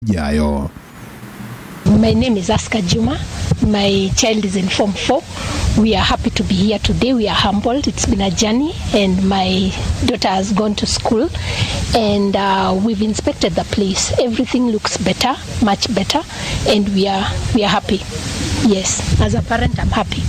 yayo. My name is Aska Juma. My child is in Form 4. We are happy to be here today. We are humbled. It's been a journey, and my daughter has gone to school, and we've inspected the place. Everything looks better, much better, and we are happy. Yes, as a parent, I'm happy.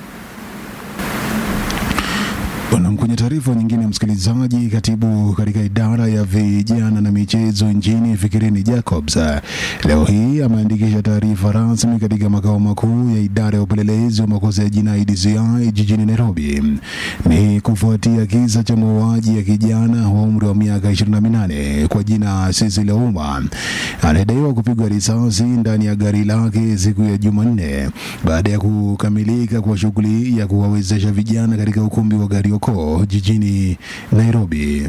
Kwenye taarifa nyingine msikilizaji, katibu katika idara ya vijana na michezo nchini Fikirini Jacobs leo hii ameandikisha taarifa rasmi katika makao makuu ya idara ya upelelezi wa makosa ya jinai DCI jijini Nairobi. Ni kufuatia kisa cha mauaji ya kijana wa umri wa miaka 28 kwa jina Cecil Ouma, anadaiwa kupigwa risasi ndani ya gari lake siku ya Jumanne baada ya kukamilika kwa shughuli ya kuwawezesha vijana katika ukumbi wa Garioko jijini Nairobi.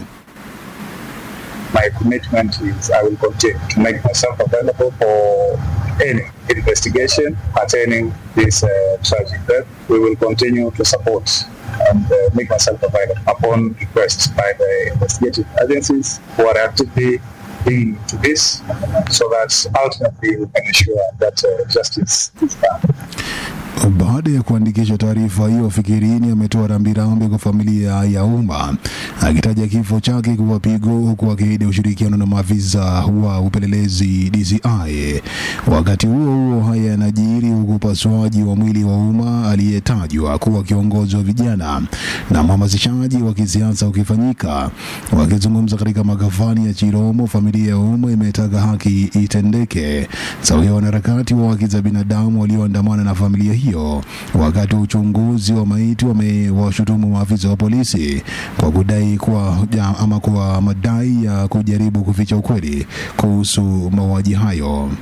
My commitment is I will continue to make myself available for any investigation pertaining this tragic death. We will continue to support and make myself available upon request by the investigative agencies who are actively leading to this, so that ultimately we can ensure that justice is done. Baada ya kuandikisha taarifa hiyo, Fikirini ametoa rambirambi kwa familia ya Ouma, akitaja kifo chake kuwa pigo, huku akiahidi ushirikiano na maafisa wa upelelezi DCI. Wakati huo haya yanajiri huku upasuaji wa mwili wa Ouma aliyetajwa kuwa kiongozi wa vijana na mhamasishaji wa kisiasa ukifanyika. Wakizungumza katika makafani ya Chiromo, familia ya Ouma imetaka haki itendeke sawa wanaharakati wa haki za binadamu walioandamana na familia hiyo. Wakati uchunguzi wa maiti wamewashutumu maafisa wa polisi kwa kudai kwa madai ya kujaribu kuficha ukweli kuhusu mauaji hayo.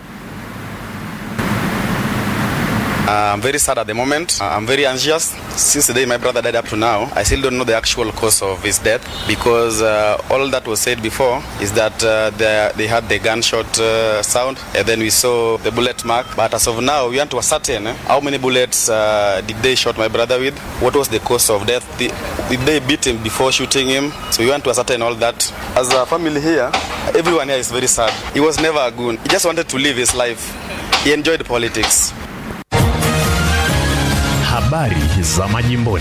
I'm very sad at the moment. I'm very anxious. Since the day my brother died up to now, I still don't know the actual cause of his death, because all that was said before is that they had the gunshot sound, and then we saw the bullet mark. But as of now, we want to ascertain how many bullets did they shot my brother with? What was the cause of death? Did they beat him before shooting him? So we want to ascertain all that. As a family here, everyone here is very sad. He was never a goon. He just wanted to live his life. He enjoyed politics. Habari za majimboni.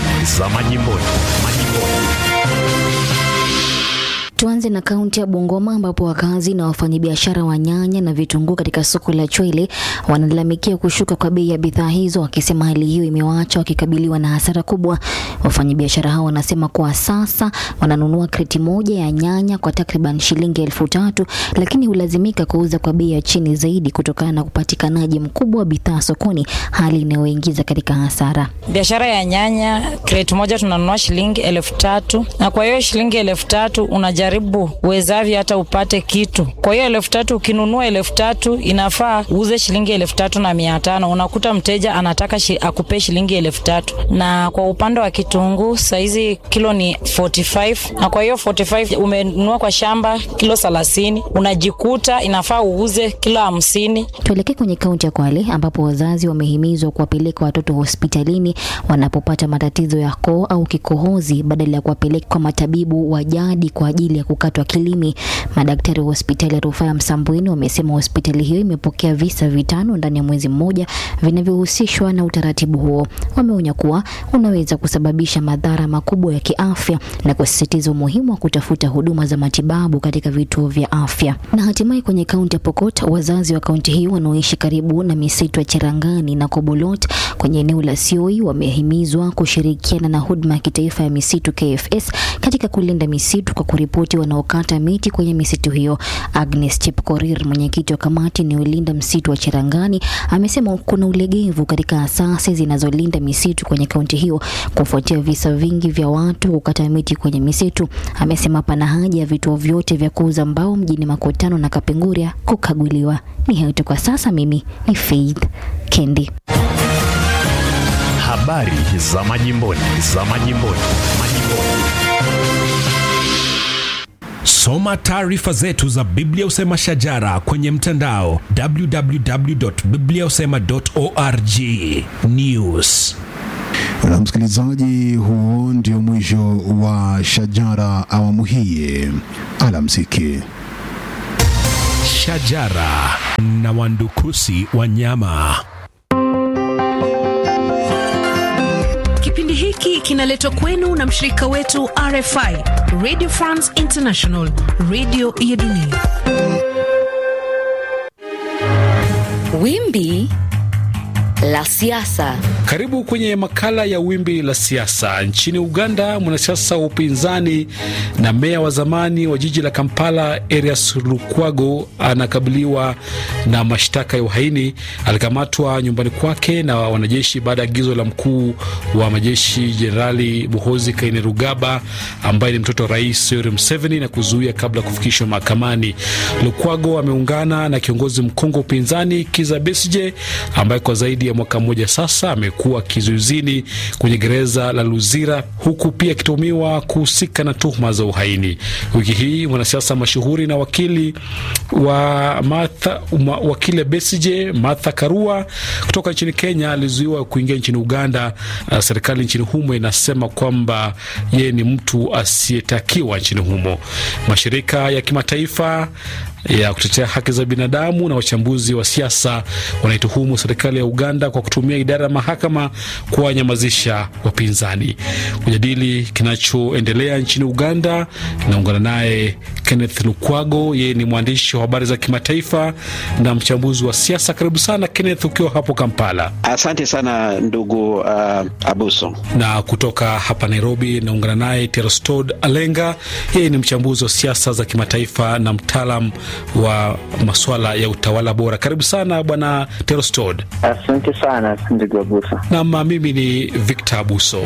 Tuanze na kaunti ya Bungoma ambapo wakazi na wafanyabiashara wa nyanya na vitunguu katika soko la Chwele wanalalamikia kushuka kwa bei ya bidhaa hizo, wakisema hali hiyo imewaacha wakikabiliwa na hasara kubwa. Wafanyabiashara hao wanasema kwa sasa wananunua kreti moja ya nyanya kwa takriban shilingi 3,000, lakini hulazimika kuuza kwa bei ya chini zaidi kutokana na upatikanaji mkubwa wa bidhaa sokoni, hali inayoingiza katika hasara. Biashara ya nyanya kreti moja tunanunua shilingi 3,000, na kwa hiyo shilingi 3,000 unajaribu uwezavyo hata upate kitu. Kwa hiyo 3,000 ukinunua 3,000 inafaa uuze shilingi 3,500. Unakuta mteja anataka akupe shilingi 3,000. Na kwa upande wa kitunguu saizi kilo ni 45, na kwa hiyo 45 umenunua kwa shamba kilo 30, unajikuta inafaa uuze kilo 50. Tuelekee kwenye kaunti ya Kwale ambapo wazazi wamehimizwa kuwapeleka watoto hospitalini wanapopata matatizo ya koo au kikohozi badala ya kuwapeleka kwa matabibu wa jadi kwa ajili ya kukatwa kilimi. Madaktari wa hospitali ya Rufaa Msambweni wamesema hospitali hiyo imepokea visa 5 ndani ya mwezi mmoja vinavyohusishwa na utaratibu huo. Wameonya kuwa unaweza kusababisha madhara makubwa ya kiafya na kusisitiza umuhimu wa kutafuta huduma za matibabu katika vituo vya afya. Na hatimaye kwenye kaunti ya Pokot, wazazi wa kaunti hii wanaoishi karibu na misitu ya Cherangani na Kobolot kwenye eneo la Sioi wamehimizwa kushirikiana na huduma ya kitaifa ya misitu KFS katika kulinda misitu kwa kuripoti wanaokata miti kwenye misitu hiyo. Agnes Chepkorir, mwenyekiti wa kamati inayolinda msitu wa Cherangani, amesema kuna ulegevu katika asasi zinazolinda misitu kwenye kaunti hiyo kufuatia visa vingi vya watu kukata miti kwenye misitu. Amesema pana haja ya vituo vyote vya kuuza mbao mjini Makutano na Kapenguria kukaguliwa. Ni hayo tu kwa sasa. Mimi ni Faith Kendi. Habari za majimboni. Soma taarifa zetu za Biblia Usema Shajara kwenye mtandao www.bibliausema.org news. Na msikilizaji, huo ndio mwisho wa Shajara awamu hii. Alamsiki. Shajara na Wandukusi Wanyama. Kipindi hiki kinaletwa kwenu na mshirika wetu RFI, Radio France International, radio ya dunia. Wimbi la siasa. Karibu kwenye makala ya wimbi la siasa. Nchini Uganda, mwanasiasa wa upinzani na meya wa zamani wa jiji la Kampala, Erias Lukwago, anakabiliwa na mashtaka ya uhaini. Alikamatwa nyumbani kwake na wanajeshi baada ya agizo la mkuu wa majeshi Jenerali Muhoozi Kainerugaba, ambaye ni mtoto wa Rais Yoweri Museveni, na kuzuia kabla kufikishwa mahakamani. Lukwago ameungana na kiongozi mkongwe upinzani Kizza Besigye, ambaye kwa zaidi ya mwaka mmoja sasa amekuwa kizuizini kwenye gereza la Luzira, huku pia akituhumiwa kuhusika na tuhuma za uhaini. Wiki hii mwanasiasa mashuhuri na wakili wa wakili Besigye, Martha Karua kutoka nchini Kenya, alizuiwa kuingia nchini Uganda. Serikali nchini humo inasema kwamba yeye ni mtu asiyetakiwa nchini humo. Mashirika ya kimataifa ya kutetea haki za binadamu na wachambuzi wa siasa wanaituhumu serikali ya Uganda kwa kutumia idara ya mahakama kuwanyamazisha wapinzani. Kujadili kinachoendelea nchini Uganda, naungana naye Kenneth Lukwago. Yeye ni mwandishi wa habari za kimataifa na mchambuzi wa siasa. Karibu sana Kenneth, ukiwa hapo Kampala. Asante sana ndugu Abuso. Na kutoka hapa Nairobi naungana naye Terostod Alenga. Yeye ni mchambuzi wa siasa za kimataifa na mtaalam wa masuala ya utawala bora. Karibu sana bwana Terostod. Asante sana ndugu Abuso. Na mimi ni Victor Abuso.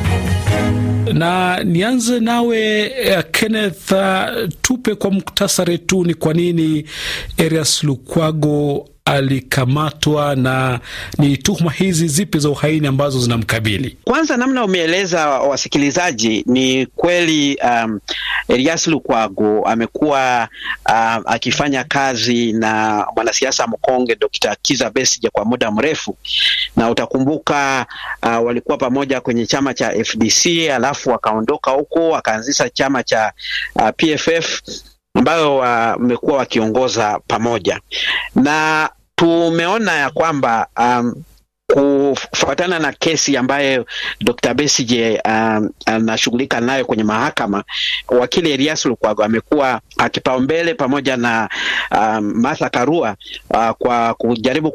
Na nianze nawe Kenneth, tupe kwa muktasari tu ni kwa nini Erias Lukwago alikamatwa na ni tuhuma hizi zipi za uhaini ambazo zinamkabili? Kwanza, namna umeeleza wasikilizaji, ni kweli Erias Lukwago amekuwa akifanya kazi na mwanasiasa mkonge Dr. Kizza Besigye kwa muda mrefu, na utakumbuka walikuwa pamoja kwenye chama cha FDC, alafu wakaondoka huko wakaanzisha chama cha PFF ambayo wamekuwa wakiongoza pamoja. Na tumeona ya kwamba kufuatana na kesi ambayo Dr. Besigye anashughulika nayo kwenye mahakama, wakili Erias Lukwago amekuwa akipaumbele pamoja na Martha Karua kwa kujaribu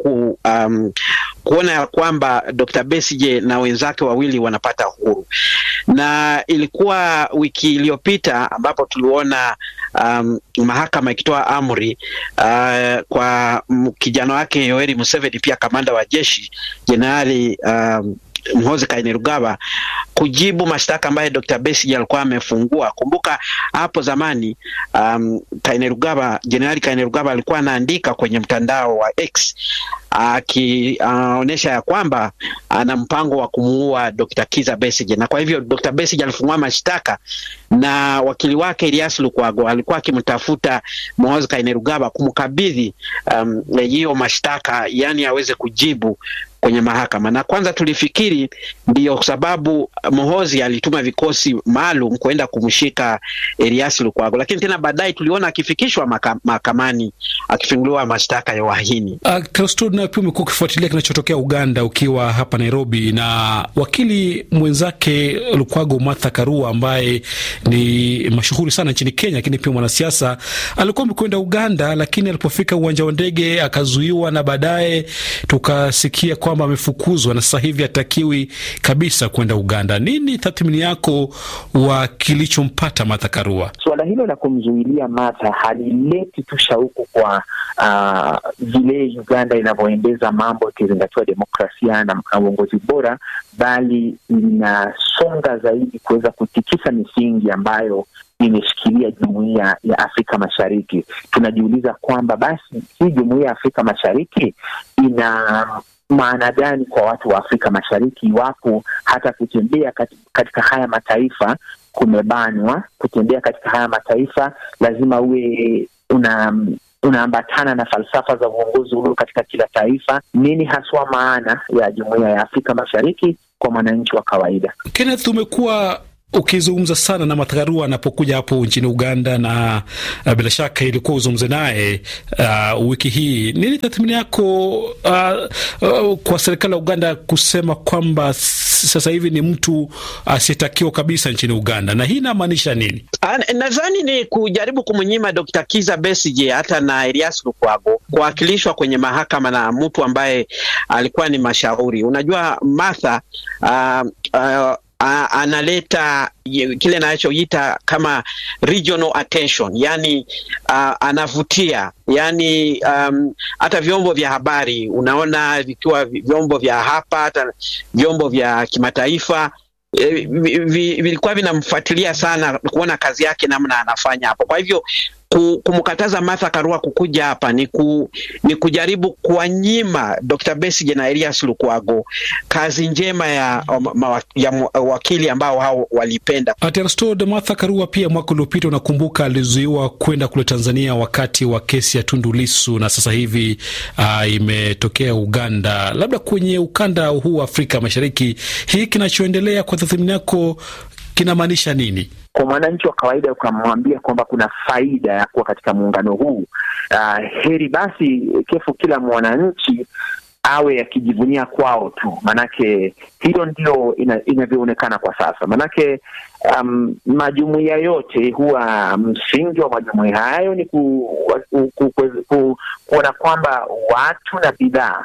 kuona ya kwamba Dr. Besigye na wenzake wawili wanapata uhuru. Na ilikuwa wiki iliyopita ambapo tuliona mahakama ikitoa amri kwa kijana wake Yoweri Museveni, pia kamanda wa jeshi Jenerali Muhoozi Kainerugaba, kujibu mashtaka ambayo Dr. Besigye alikuwa amefungua. Kumbuka hapo zamani Jenerali Kainerugaba alikuwa anaandika kwenye mtandao wa X akionyesha ya kwamba ana mpango wa kumuua Dr. Kizza Besigye, na kwa hivyo Dr. Besigye alifungua mashtaka, na wakili wake Erias Lukwago alikuwa akimtafuta Muhoozi Kainerugaba kumkabidhi hiyo mashtaka, yani aweze kujibu kwenye mahakama. Na kwanza tulifikiri ndio sababu Muhoozi alituma vikosi maalum kwenda kumshika Erias Lukwago, lakini tena baadaye tuliona akifikishwa mahakamani akifunguliwa mashtaka ya uhaini. Terostod, na pia umekuwa ukifuatilia kinachotokea Uganda ukiwa hapa Nairobi, na wakili mwenzake Lukwago, Martha Karua, ambaye ni mashuhuri sana nchini Kenya lakini pia mwanasiasa, alikuwa amekwenda Uganda, lakini alipofika uwanja wa ndege akazuiwa, na baadaye tukasikia kwamba amefukuzwa na sasa hivi hatakiwi kabisa kwenda Uganda. Nini tathmini yako wa kilichompata Martha Karua? Swala hilo la kumzuilia Martha halileti tu shauku kwa vile Uganda inavyoendeza mambo ikizingatiwa demokrasia na uongozi bora, bali inasonga zaidi kuweza kutikisa misingi ambayo imeshikilia Jumuiya ya Afrika Mashariki. Tunajiuliza kwamba basi hii Jumuiya ya Afrika Mashariki ina maana gani kwa watu wa Afrika Mashariki iwapo hata kutembea katika haya mataifa kumebanwa? Kutembea katika haya mataifa lazima uwe unaambatana na falsafa za uongozi huru katika kila taifa. Nini haswa maana ya Jumuiya ya Afrika Mashariki kwa mwananchi wa kawaida? Kenneth, umekuwa ukizungumza sana na Martha Karua anapokuja hapo nchini Uganda, na bila shaka ilikuwa uzungumze naye wiki hii. Nini tathmini yako kwa serikali ya Uganda kusema kwamba sasa hivi ni mtu asiyetakiwa kabisa nchini Uganda, na hii inamaanisha nini? Nadhani ni kujaribu kumnyima Dr. Kizza Besigye hata na Erias Lukwago kuwakilishwa kwenye mahakama na mtu ambaye alikuwa ni mashauri. Unajua Martha analeta kile anachoita kama regional attention, yani anavutia, yani hata vyombo vya habari unaona vikiwa vyombo vya hapa, hata vyombo vya kimataifa vilikuwa vinamfuatilia sana kuona kazi yake namna anafanya hapo. Kwa hivyo kumkataza Martha Karua kukuja hapa ni kujaribu kuwanyima Dr. Besigye na Erias Lukwago kazi njema ya wakili ambao hao walipenda. Aterstod, Martha Karua pia mwaka uliopita unakumbuka alizuiwa kwenda kule Tanzania wakati wa kesi ya Tundu Lissu, na sasa hivi imetokea Uganda. Labda kwenye ukanda huu wa Afrika Mashariki, hii kinachoendelea kwa tathmini yako kinamaanisha nini? Kwa mwananchi wa kawaida ukamwambia kwamba kuna faida ya kuwa katika muungano huu, heri basi kefu kila mwananchi awe akijivunia kwao tu, manake hiyo ndio inavyoonekana kwa sasa. Manake majumuiya yote huwa msingi wa majumuiya hayo ni kuona kwamba watu na bidhaa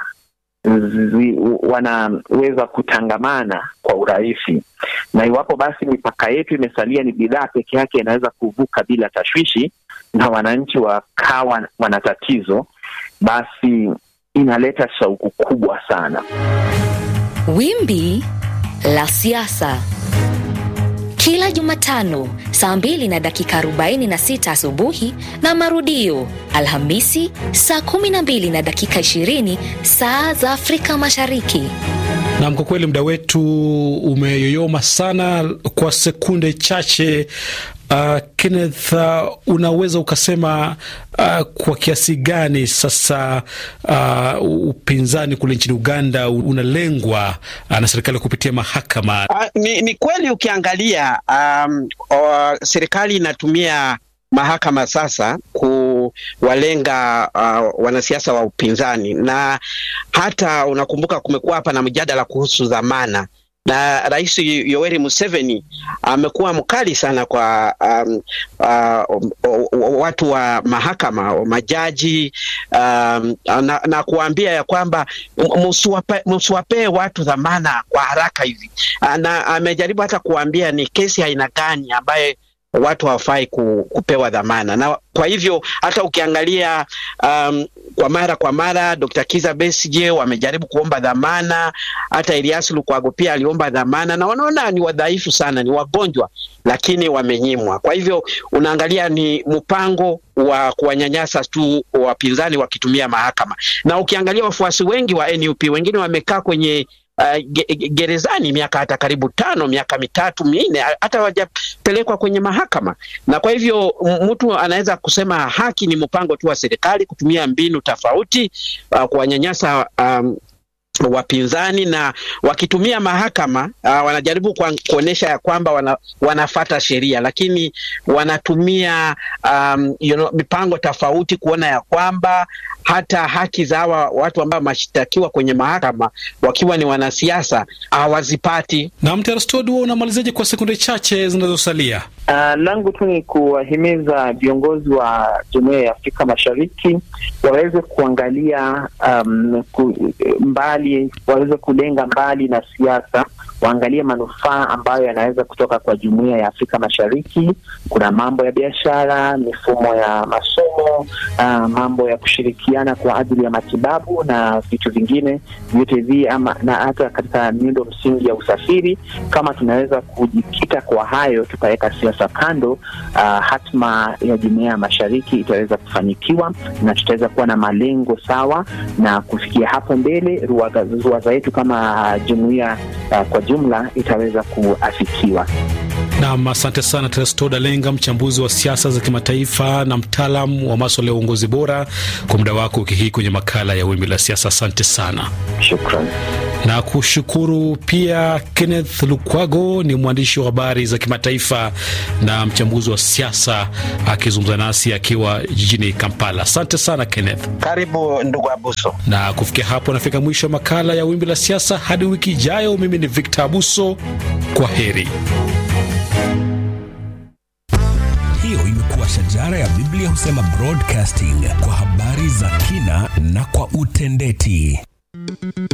wanaweza kutangamana kwa urahisi, na iwapo basi mipaka yetu imesalia ni bidhaa peke yake inaweza kuvuka bila tashwishi na wananchi wakawa wana tatizo, basi inaleta shauku kubwa sana. Wimbi la siasa kila Jumatano saa 2:46 asubuhi na marudio Alhamisi saa 12:20 saa za Afrika Mashariki. Na kwa kweli muda wetu umeyoyoma sana. Kwa sekunde chache, Kenneth, unaweza ukasema kwa kiasi gani sasa upinzani kule nchini Uganda unalengwa na serikali kupitia mahakama? Ni kweli ukiangalia serikali inatumia mahakama sasa kuwalenga wanasiasa wa upinzani, na hata unakumbuka kumekuwa hapa na mjadala kuhusu dhamana, na Rais Yoweri Museveni amekuwa mkali sana kwa watu wa mahakama, majaji, na kuambia ya kwamba msiwape watu dhamana kwa haraka hivi, na amejaribu hata kuambia ni kesi aina gani ambaye watu hawafai kupewa dhamana. Na kwa hivyo hata ukiangalia kwa mara Dr. Kizza Besigye wamejaribu kuomba dhamana, hata Erias Lukwago pia aliomba dhamana, na wanaona ni wadhaifu sana, ni wagonjwa, lakini wamenyimwa. Kwa hivyo unaangalia ni mpango wa kuwanyanyasa tu wapinzani wakitumia mahakama. Na ukiangalia wafuasi wengi wa NUP, wengine wamekaa kwenye gerezani miaka hata karibu 5, miaka 3, 4, hata wajapelekwa kwenye mahakama. Na kwa hivyo mtu anaweza kusema haki ni mpango tu wa serikali kutumia mbinu tofauti kuwanyanyasa wapinzani, na wakitumia mahakama wanajaribu kuonesha ya kwamba wanafata sheria, lakini wanatumia mipango tofauti kuona ya kwamba hata haki za watu ambao mashitakiwa kwenye mahakama wakiwa ni wanasiasa hawazipati. Na Mterstod, wewe unamalizaje kwa sekunde chache zinazosalia? Langu tu ni kuwahimiza viongozi wa Jumuiya ya Afrika Mashariki waweze kuangalia mbali, waweze kulenga mbali na siasa, waangalie manufaa ambayo yanaweza kutoka kwa Jumuiya ya Afrika Mashariki. Kuna mambo ya biashara, mifumo ya masomo, mambo ya kushirikiana kwa ajili ya matibabu na vitu vingine vyote hivi, na hata katika miundo msingi ya usafiri. Kama tunaweza kujikita kwa hayo tukaweka siasa kando, hatma ya Jumuiya ya Mashariki itaweza kufanikiwa na tutaweza kuwa na malengo sawa, na kufikia hapo mbele ruwaza yetu kama jumuiya kwa jumla itaweza kuafikiwa. Naam, asante sana Terstod Alenga, mchambuzi wa siasa za kimataifa na mtaalamu wa masuala ya uongozi bora, kwa muda wako wiki hii kwenye makala ya Wimbi la Siasa. Asante sana. Shukrani. Na kushukuru pia Kenneth Lukwago, ni mwandishi wa habari za kimataifa na mchambuzi wa siasa, akizungumza nasi akiwa jijini Kampala. Asante sana Kenneth. Karibu ndugu Abuso. Na kufikia hapo nafika mwisho wa makala ya Wimbi la Siasa. Hadi wiki ijayo, mimi ni Victor Abuso. Kwa heri. Hiyo imekuwa Shajara ya Biblia Husema Broadcasting, kwa habari za kina na kwa utendeti.